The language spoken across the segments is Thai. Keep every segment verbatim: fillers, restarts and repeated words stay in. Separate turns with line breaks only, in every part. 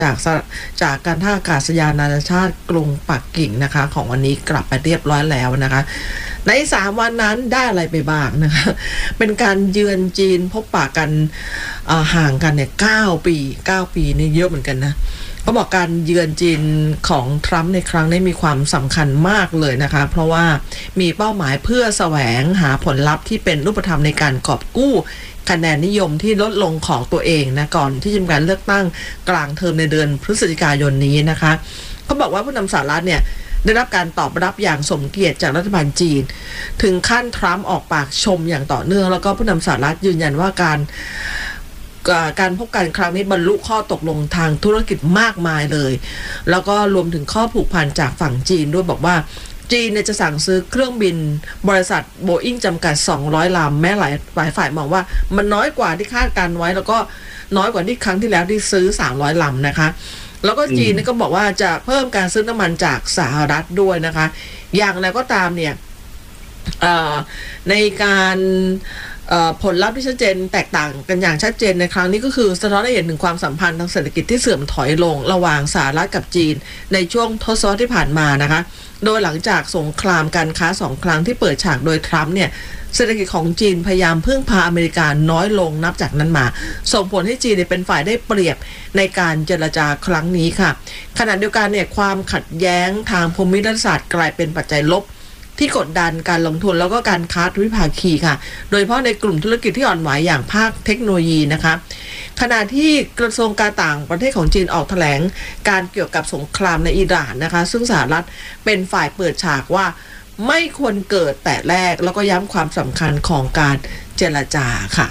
จากจากการท่าอากาศยานนานาชาติกรุงปักกิ่งนะคะของวันนี้กลับไปเรียบร้อยแล้วนะคะในสามวันนั้นได้อะไรไปบ้างนะคะเป็นการเยือนจีนพบปะกันห่างกันเนี่ยเก้าปีเก้าปีนี่เยอะเหมือนกันนะเขาบอกการเยือนจีนของทรัมป์ในครั้งนี้มีความสำคัญมากเลยนะคะเพราะว่ามีเป้าหมายเพื่อแสวงหาผลลัพธ์ที่เป็นรูปธรรมในการกอบกู้คะแนนนิยมที่ลดลงของตัวเองนะก่อนที่จะมีการเลือกตั้งกลางเทอมในเดือนพฤศจิกายนนี้นะคะเขาบอกว่าผู้นำสหรัฐเนี่ยได้รับการตอบรับอย่างสมเกียรติจากรัฐบาลจีนถึงขั้นทรัมป์ออกปากชมอย่างต่อเนื่องแล้วก็ผู้นำสหรัฐยืนยันว่าการการพบกันครั้งนี้บรรลุข้อตกลงทางธุรกิจมากมายเลยแล้วก็รวมถึงข้อผูกพันจากฝั่งจีนด้วยบอกว่าจีนเนี่ยจะสั่งซื้อเครื่องบินบริษัทโบอิ้งจำกัดสองร้อยลำแม้หลายหลายฝ่ายมองว่ามันน้อยกว่าที่คาดการไว้แล้วก็น้อยกว่าที่ครั้งที่แล้วที่ซื้อสามร้อยลำนะคะแล้วก็จีนก็บอกว่าจะเพิ่มการซื้อน้ำมันจากสหรัฐด้วยนะคะอย่างไรก็ตามเนี่ยในการผลลัพธ์ที่ชัดเจนแตกต่างกันอย่างชัดเจนในครั้งนี้ก็คือสะท้อนให้เห็นถึงความสัมพันธ์ทางเศรษฐกิจที่เสื่อมถอยลงระหว่างสหรัฐกับจีนในช่วงทศวรรษที่ผ่านมานะคะโดยหลังจากสงครามการค้าสองครั้งที่เปิดฉากโดยทรัมป์เนี่ยเศรษฐกิจของจีนพยายามพึ่งพาอเมริกาน้อยลงนับจากนั้นมาส่งผลให้จีนเป็นฝ่ายได้เปรียบในการเจรจาครั้งนี้ค่ะขณะเดียวกันเนี่ยความขัดแย้งทางภูมิรัฐศาสตร์กลายเป็นปัจจัยลบที่กดดันการลงทุนแล้วก็การค้าทวิภาคีค่ะโดยเฉพาะในกลุ่มธุรกิจที่อ่อนไหวอย่างภาคเทคโนโลยีนะคะขณะที่กระทรวงการต่างประเทศของจีนออกแถลงการเกี่ยวกับสงครามในอิหร่านนะคะซึ่งสหรัฐเป็นฝ่ายเปิดฉากว่าไม่ควรเกิดแต่แรกแล้วก็ย้ำความสำคัญของการเจรจาค่ะ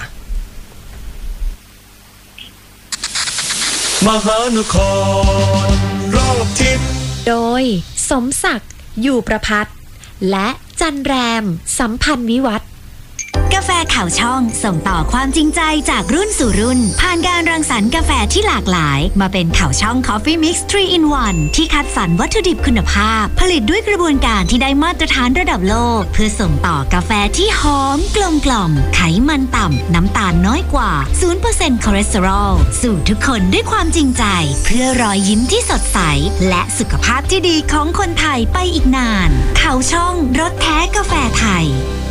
มหานครรอบทิศ
โดยสมศักดิ์อยู่ประภัตและจันแรมสัมพันธ์วิวัฒน์
กาแฟข่าวช่องส่งต่อความจริงใจจากรุ่นสู่รุ่นผ่านการรังสรรค์กาแฟที่หลากหลายมาเป็นข่าวช่อง Coffee Mix ทรี in วัน ที่คัดสรรวัตถุดิบคุณภาพผลิตด้วยกระบวนการที่ได้มาตรฐานระดับโลกเพื่อส่งต่อกาแฟที่หอมกลมกล่อมไขมันต่ำน้ำตาลน้อยกว่า ศูนย์เปอร์เซ็นต์ คอเลสเตอรอลสู่ทุกคนด้วยความจริงใจเพื่อรอยยิ้มที่สดใสและสุขภาพที่ดีของคนไทยไปอีกนานข่าวช่องรสแท้กาแฟไทย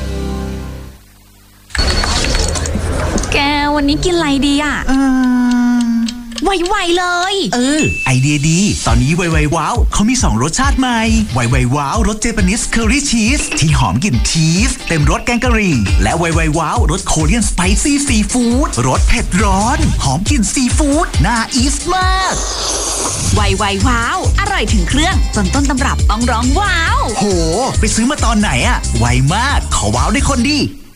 แกวันนี้กินอะไรดีอ่ะเออไวๆเลย
เออไอเดียดีตอนนี้ไวๆว้าวเขามีสองรสชาติใหม่ไวๆว้าวรสเจแปนิสเคอรี่ชีสที่หอมกลิ่นชีสเต็มรสแกงกะหรี่และไวๆว้าวรสโคเรียนสไปซี่ซีฟู้ดรสเผ็ดร้อนหอมกลิ่นซีฟู้ดน่าอีสมาก
ไวๆว้าวอร่อยถึงเครื่องจนต้นตำรับต้องร้องว้าว
โหไปซื้อมาตอนไหนอะไวมากขอว้าวได้คนดี